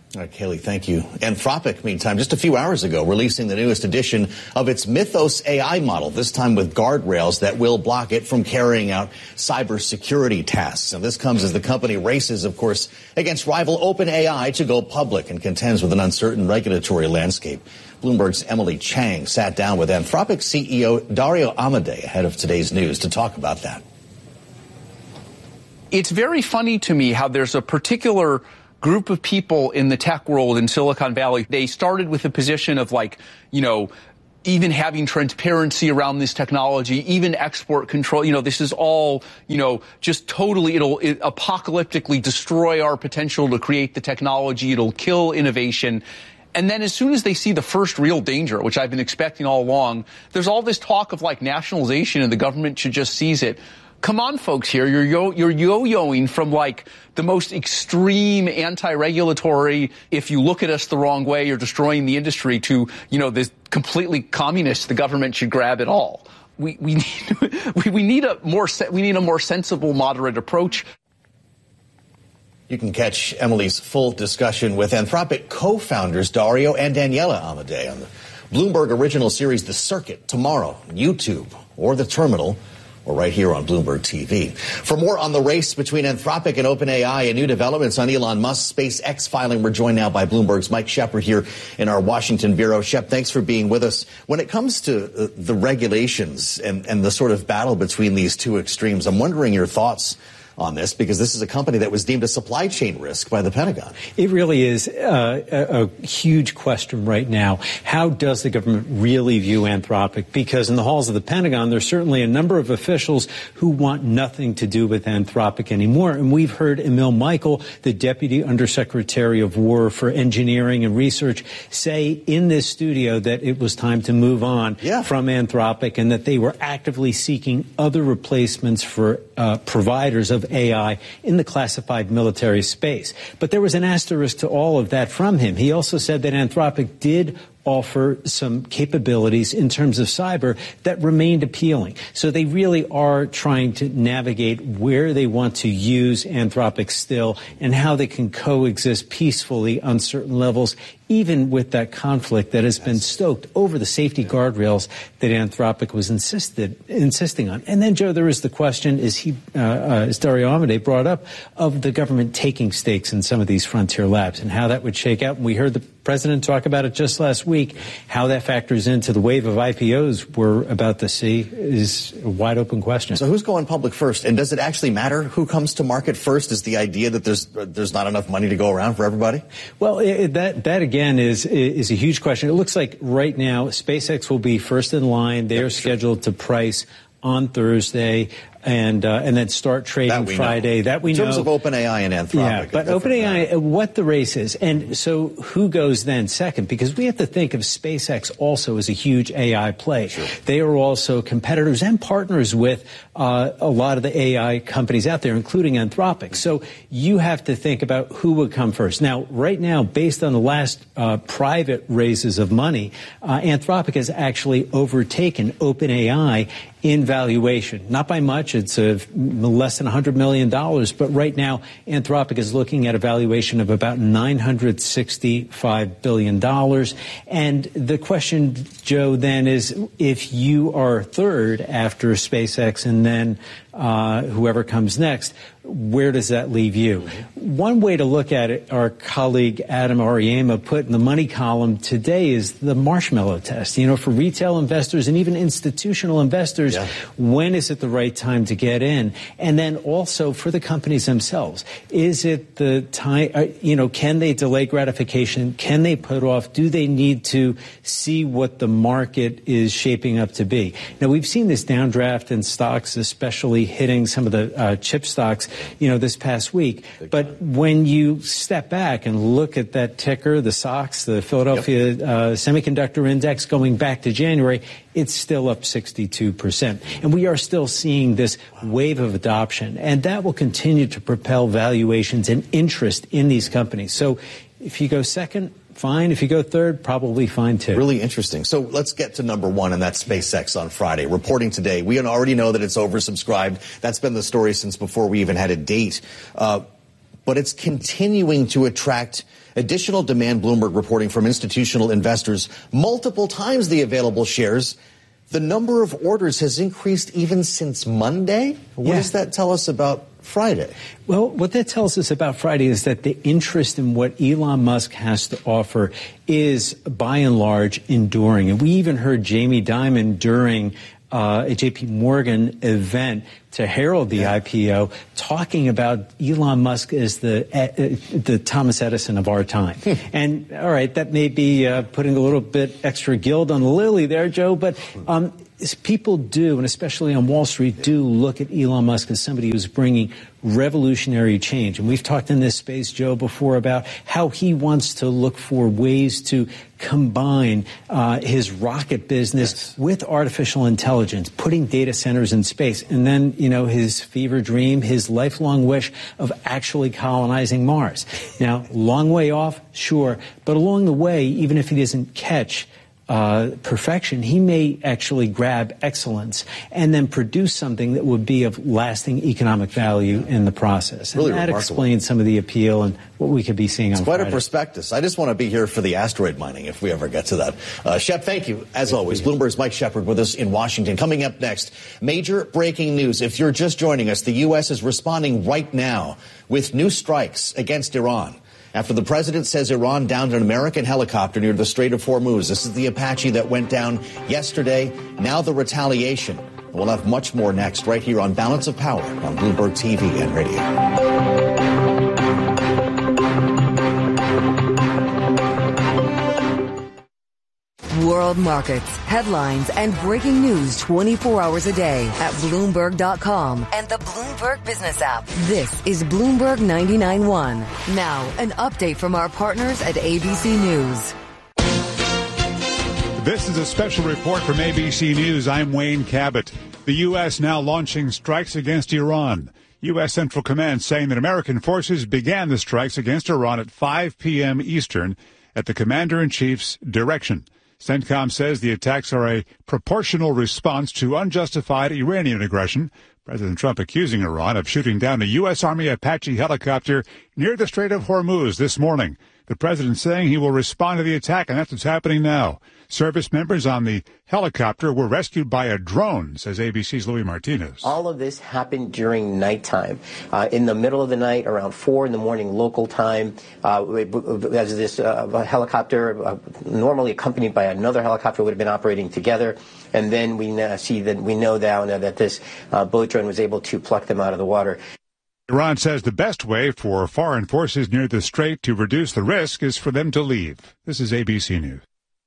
G: All right, Kaylee, thank you. Anthropic, meantime, just a few hours ago, releasing the newest edition of its Mythos A I model, this time with guardrails that will block it from carrying out cybersecurity tasks. And this comes as the company races, of course, against rival OpenAI to go public and contends with an uncertain regulatory landscape. Bloomberg's Emily Chang sat down with Anthropic C E O Dario Amodei ahead of today's news to talk about that.
S: It's very funny to me how there's a particular group of people in the tech world in Silicon Valley. They started with a position of like, you know, even having transparency around this technology, even export control, you know, this is all, you know, just totally, it'll it apocalyptically destroy our potential to create the technology. It'll kill innovation. And then as soon as they see the first real danger, which I've been expecting all along, there's all this talk of like nationalization and the government should just seize it. Come on, folks here. You're yo- you're yo-yoing from like the most extreme anti-regulatory, if you look at us the wrong way, you're destroying the industry, to, you know, this completely communist, the government should grab it all. We we need we, we need a more se- we need a more sensible, moderate approach.
G: You can catch Emily's full discussion with Anthropic co-founders Dario and Daniela Amodei on the Bloomberg original series The Circuit tomorrow, YouTube or The Terminal, or right here on Bloomberg T V. For more on the race between Anthropic and OpenAI and new developments on Elon Musk's SpaceX filing, we're joined now by Bloomberg's Mike Shepard here in our Washington bureau. Shep, thanks for being with us. When it comes to uh, the regulations and, and the sort of battle between these two extremes, I'm wondering your thoughts on this, because this is a company that was deemed a supply chain risk by the Pentagon.
T: It really is uh, a, a huge question right now. How does the government really view Anthropic? Because in the halls of the Pentagon, there's certainly a number of officials who want nothing to do with Anthropic anymore. And we've heard Emil Michael, the Deputy Undersecretary of War for Engineering and Research, say in this studio that it was time to move on yeah. from Anthropic and that they were actively seeking other replacements for uh, providers of A I in the classified military space. But there was an asterisk to all of that from him. He also said that Anthropic did offer some capabilities in terms of cyber that remained appealing. So they really are trying to navigate where they want to use Anthropic still and how they can coexist peacefully on certain levels, even with that conflict that has been stoked over the safety guardrails that Anthropic was insisted insisting on. And then, Joe, there is the question, is he, uh, uh, as Dario Amodei brought up, of the government taking stakes in some of these frontier labs and how that would shake out. And we heard the president talk about it just last week. How that factors into the wave of I P Os we're about to see is a wide open question.
G: So who's going public first? And does it actually matter who comes to market first? Is the idea that there's there's not enough money to go around for everybody?
T: Well, it, that that again is is a huge question. It looks like right now SpaceX will be first in line. They are scheduled to price on Thursday and uh, and then start trading
G: that
T: Friday.
G: Know.
T: That we
G: know. In terms
T: know.
G: of OpenAI and Anthropic.
T: Yeah, but OpenAI, what the race is. And so who goes then second? Because we have to think of SpaceX also as a huge A I play.
G: Sure.
T: They are also competitors and partners with uh, a lot of the A I companies out there, including Anthropic. So you have to think about who would come first. Now, right now, based on the last uh, private raises of money, uh, Anthropic has actually overtaken OpenAI in valuation. Not by much. It's a, less than one hundred million dollars. But right now, Anthropic is looking at a valuation of about nine hundred sixty-five billion dollars. And the question, Joe, then is if you are third after SpaceX and then uh, whoever comes next, where does that leave you? One way to look at it, our colleague Adam Ariema put in the money column today, is the marshmallow test. You know, for retail investors and even institutional investors, yeah. when is it the right time to get in? And then also for the companies themselves, is it the time, uh, you know, can they delay gratification? Can they put off? Do they need to see what the market is shaping up to be? Now, we've seen this downdraft in stocks, especially hitting some of the uh, chip stocks, you know, this past week. But when you step back and look at that ticker, the S O X, the Philadelphia yep. uh, Semiconductor Index, going back to January, it's still up sixty-two percent. And we are still seeing this wave of adoption. And that will continue to propel valuations and interest in these companies. So if you go second, fine. If you go third, probably fine too.
G: Really interesting. So let's get to number one, and that's SpaceX on Friday. Reporting today, we already know that it's oversubscribed. That's been the story since before we even had a date. Uh, but it's continuing to attract additional demand. Bloomberg reporting from institutional investors multiple times the available shares. The number of orders has increased even since Monday. What
T: yeah.
G: does that tell us about Friday?
T: Well, what that tells us about Friday is that the interest in what Elon Musk has to offer is, by and large, enduring. And we even heard Jamie Dimon during uh, a J P Morgan event to herald the yeah. I P O, talking about Elon Musk as the uh, the Thomas Edison of our time. And, all right, that may be uh, putting a little bit extra gild on the lily there, Joe, but um, people do, and especially on Wall Street, do look at Elon Musk as somebody who's bringing revolutionary change. And we've talked in this space, Joe, before about how he wants to look for ways to combine uh, his rocket business yes. with artificial intelligence, putting data centers in space, and then, you know, his fever dream, his lifelong wish of actually colonizing Mars. Now, long way off, sure, but along the way, even if he doesn't catch Uh, perfection, he may actually grab excellence and then produce something that would be of lasting economic value in the process. And
G: really
T: that
G: remarkable.
T: Explains some of the appeal and what we could be seeing
G: it's
T: on
G: quite
T: Friday.
G: a prospectus. I just want to be here for the asteroid mining if we ever get to that. Uh, Shep, thank you, as thank always. You. Bloomberg's Mike Shepard with us in Washington. Coming up next, major breaking news. If you're just joining us, the U S is responding right now with new strikes against Iran. After the president says Iran downed an American helicopter near the Strait of Hormuz. This is the Apache that went down yesterday. Now the retaliation. We'll have much more next right here on Balance of Power on Bloomberg T V and radio.
F: World markets, headlines, and breaking news twenty-four hours a day at Bloomberg dot com and the Bloomberg Business app. This is Bloomberg ninety-nine point one. Now, an update from our partners at A B C News.
M: This is a special report from A B C News. I'm Wayne Cabot. The U S now launching strikes against Iran. U S Central Command saying that American forces began the strikes against Iran at five p.m. Eastern at the Commander-in-Chief's direction. CENTCOM says the attacks are a proportional response to unjustified Iranian aggression. President Trump accusing Iran of shooting down a U S. Army Apache helicopter near the Strait of Hormuz this morning. The president saying he will respond to the attack, and that's what's happening now. Service members on the helicopter were rescued by a drone, says A B C's Louis Martinez.
U: All of this happened during nighttime. Uh, in the middle of the night, around four in the morning local time, uh, as this uh, helicopter, uh, normally accompanied by another helicopter, would have been operating together. And then we uh, see that we know now that this uh, boat drone was able to pluck them out of the water.
M: Iran says the best way for foreign forces near the strait to reduce the risk is for them to leave. This is A B C News.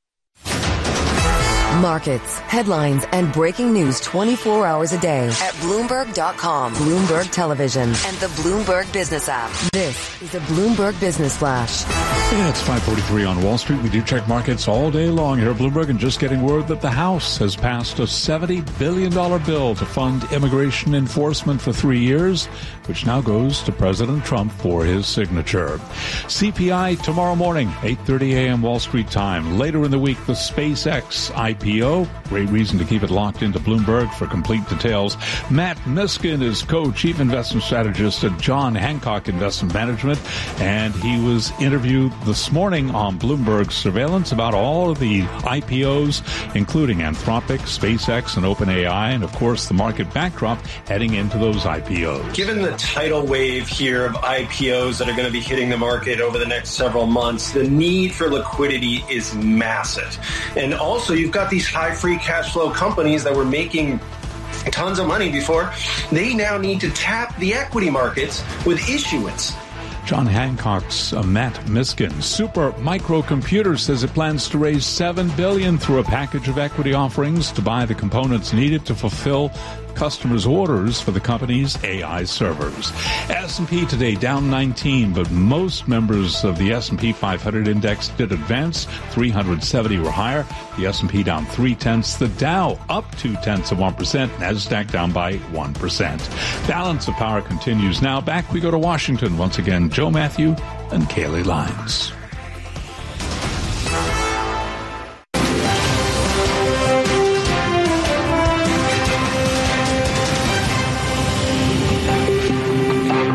F: Markets, headlines, and breaking news twenty-four hours a day at Bloomberg dot com, Bloomberg Television, and the Bloomberg Business app. This is a Bloomberg Business Flash.
M: Yeah, it's five forty-three on Wall Street. We do check markets all day long here at Bloomberg, and just getting word that the House has passed a seventy billion dollars bill to fund immigration enforcement for three years, which now goes to President Trump for his signature. C P I tomorrow morning, eight thirty a.m. Wall Street time. Later in the week, the SpaceX I P O. Great reason to keep it locked into Bloomberg for complete details. Matt Miskin is co-chief investment strategist at John Hancock Investment Management, and he was interviewed this morning on Bloomberg Surveillance about all of the I P Os, including Anthropic, SpaceX, and OpenAI, and of course the market backdrop heading into those I P Os.
V: Given the tidal wave here of I P Os that are going to be hitting the market over the next several months, the need for liquidity is massive. And also you've got these high free cash flow companies that were making tons of money before. They now need to tap the equity markets with issuance.
M: John Hancock's uh, Matt Miskin. Super Microcomputer says it plans to raise seven billion dollars through a package of equity offerings to buy the components needed to fulfill customers' orders for the company's A I servers. S and P today down nineteen, but most members of the S and P five hundred index did advance. three hundred seventy were higher. The S and P down three tenths. The Dow up two tenths of one percent. NASDAQ down by one percent. Balance of Power continues now. Back we go to Washington. Once again, Joe Matthew and Kaylee Lyons.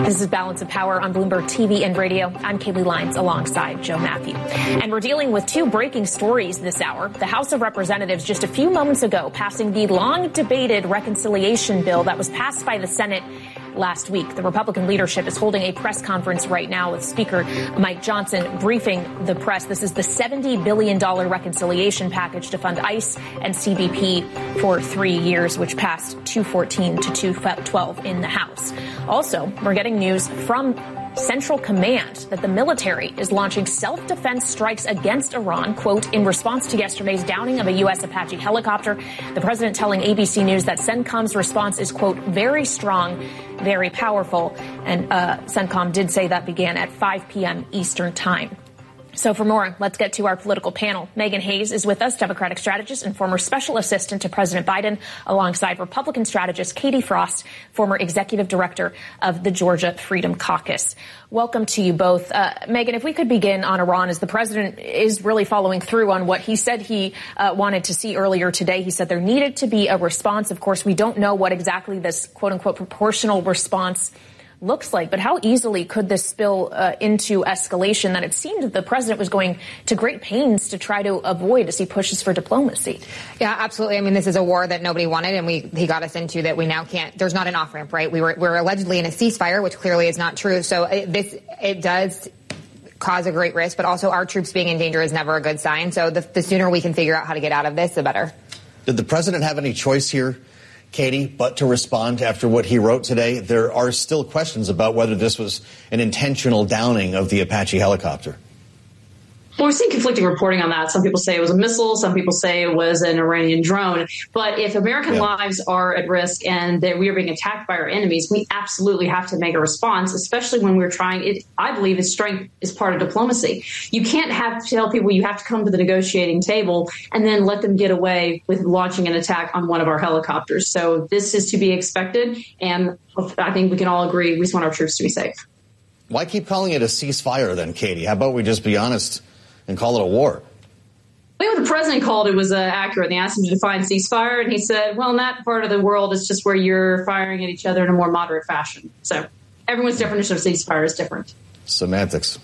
H: This is Balance of Power on Bloomberg T V and radio. I'm Kaylee Lyons alongside Joe Matthew. And we're dealing with two breaking stories this hour. The House of Representatives just a few moments ago passing the long debated reconciliation bill that was passed by the Senate last week. The Republican leadership is holding a press conference right now with Speaker Mike Johnson briefing the press. This is the seventy billion dollars reconciliation package to fund ICE and C B P for three years, which passed two fourteen to two twelve in the House. Also, we're getting news from Central Command that the military is launching self-defense strikes against Iran, quote, in response to yesterday's downing of a U S Apache helicopter. The president telling A B C News that CENTCOM's response is, quote, very strong, very powerful. And uh, CENTCOM did say that began at five p.m. Eastern time. So for more, let's get to our political panel. Megan Hayes is with us, Democratic strategist and former special assistant to President Biden, alongside Republican strategist Katie Frost, former executive director of the Georgia Freedom Caucus. Welcome to you both. Uh, Megan, if we could begin on Iran, as the president is really following through on what he said he uh, wanted to see earlier today. He said there needed to be a response. Of course, we don't know what exactly this, quote unquote, proportional response looks like, but how easily could this spill uh, into escalation that it seemed that the president was going to great pains to try to avoid as he pushes for diplomacy?
A: Yeah, absolutely. I mean, this is a war that nobody wanted, and we he got us into that we now can't. There's not an off ramp, right? We were we're allegedly in a ceasefire, which clearly is not true. So it, this it does cause a great risk, but also our troops being in danger is never a good sign. So the, the sooner we can figure out how to get out of this, the better.
G: Did the president have any choice here, Katie, but to respond after what he wrote today? There are still questions about whether this was an intentional downing of the Apache helicopter.
C: Well, we're seeing conflicting reporting on that. Some people say it was a missile. Some people say it was an Iranian drone. But if American yeah. lives are at risk and that we are being attacked by our enemies, we absolutely have to make a response, especially when we're trying it. I believe is strength is part of diplomacy. You can't have to tell people you have to come to the negotiating table and then let them get away with launching an attack on one of our helicopters. So this is to be expected. And I think we can all agree we just want our troops to be safe.
G: Why keep calling it a ceasefire then, Katie? How about we just be honest and call it a war?
C: Well, what the president called it was uh, accurate. They asked him to define ceasefire, and he said, well, in that part of the world, it's just where you're firing at each other in a more moderate fashion. So everyone's definition of ceasefire is different.
G: Semantics.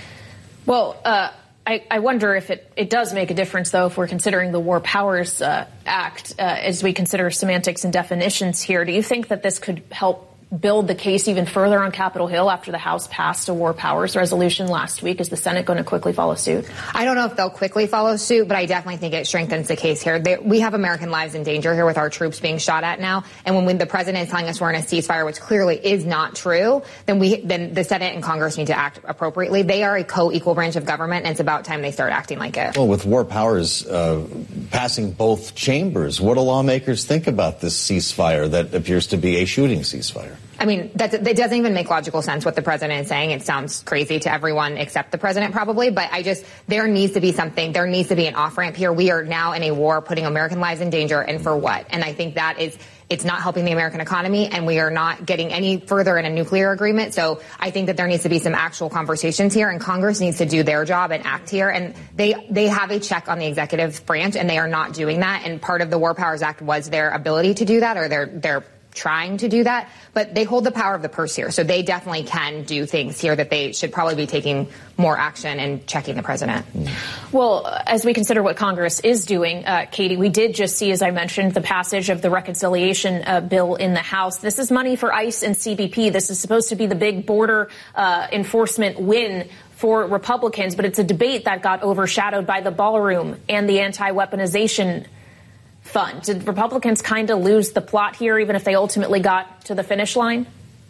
H: Well, uh, I, I wonder if it, it does make a difference, though, if we're considering the War Powers uh, Act, uh, as we consider semantics and definitions here. Do you think that this could help build the case even further on Capitol Hill after the House passed a war powers resolution last week? Is the Senate going to quickly follow suit?
A: I don't know if they'll quickly follow suit, but I definitely think it strengthens the case here. They, we have American lives in danger here with our troops being shot at now. And when we, the president is telling us we're in a ceasefire, which clearly is not true, then we then the Senate and Congress need to act appropriately. They are a co-equal branch of government, and it's about time they start acting like it.
G: Well, with war powers uh, passing both chambers, what do lawmakers think about this ceasefire that appears to be a shooting ceasefire?
A: I mean, that, that doesn't even make logical sense what the president is saying. It sounds crazy to everyone except the president probably, but I just, there needs to be something, there needs to be an off-ramp here. We are now in a war putting American lives in danger, and for what? And I think that is, it's not helping the American economy, and we are not getting any further in a nuclear agreement. So I think that there needs to be some actual conversations here, and Congress needs to do their job and act here. And they, they have a check on the executive branch, and they are not doing that. And part of the War Powers Act was their ability to do that, or their, their trying to do that, but they hold the power of the purse here. So they definitely can do things here that they should probably be taking more action and checking the president.
H: Well, as we consider what Congress is doing, uh, Katie, we did just see, as I mentioned, the passage of the reconciliation uh, bill in the House. This is money for ICE and C B P. This is supposed to be the big border uh, enforcement win for Republicans, but it's a debate that got overshadowed by the ballroom and the anti-weaponization fund. Did Republicans kind of lose the plot here, even if they ultimately got to the finish line?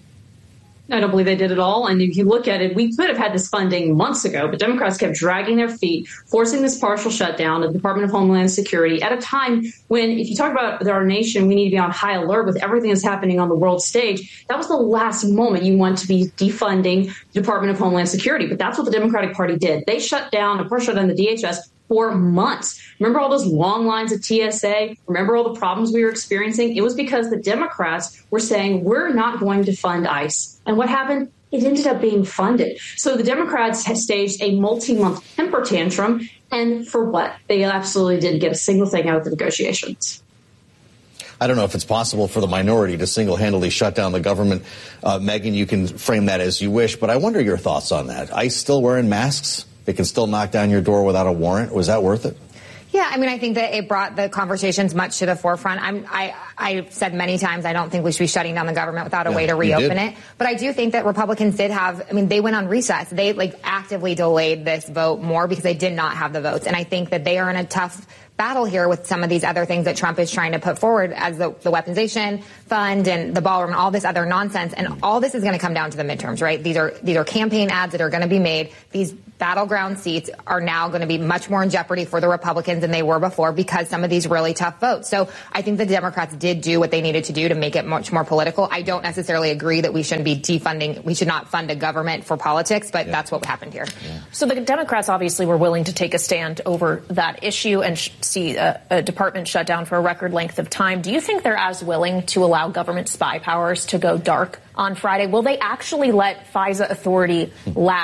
C: I don't believe they did at all. And if you look at it, we could have had this funding months ago, but Democrats kept dragging their feet, forcing this partial shutdown of the Department of Homeland Security at a time when, if you talk about our nation, we need to be on high alert with everything that's happening on the world stage. That was the last moment you want to be defunding the Department of Homeland Security. But that's what the Democratic Party did. They shut down, of course, shut down the D H S for months. Remember all those long lines at T S A? Remember all the problems we were experiencing? It was because the Democrats were saying, we're not going to fund ICE. And what happened? It ended up being funded. So the Democrats have staged a multi-month temper tantrum. And for what? They absolutely didn't get a single thing out of the negotiations.
G: I don't know if it's possible for the minority to single-handedly shut down the government. Uh, Megan, you can frame that as you wish, but I wonder your thoughts on that. ICE still wearing masks? They can still knock down your door without a warrant. Was that worth it?
A: Yeah, I mean, I think that it brought the conversations much to the forefront. I'm, I, I've said many times I don't think we should be shutting down the government without a yeah, way to reopen it. But I do think that Republicans did have, I mean, they went on recess. They, like, actively delayed this vote more because they did not have the votes. And I think that they are in a tough battle here with some of these other things that Trump is trying to put forward as the, the weaponization fund and the ballroom and all this other nonsense. And all this is going to come down to the midterms, right? These are these are campaign ads that are going to be made. These battleground seats are now going to be much more in jeopardy for the Republicans than they were before because some of these really tough votes. So I think the Democrats did do what they needed to do to make it much more political. I don't necessarily agree that we shouldn't be defunding. We should not fund a government for politics, but yeah. that's what happened here.
H: Yeah. So the Democrats obviously were willing to take a stand over that issue and sh- see a, a department shut down for a record length of time. Do you think they're as willing to allow government spy powers to go dark on Friday? Will they actually let FISA authority lapse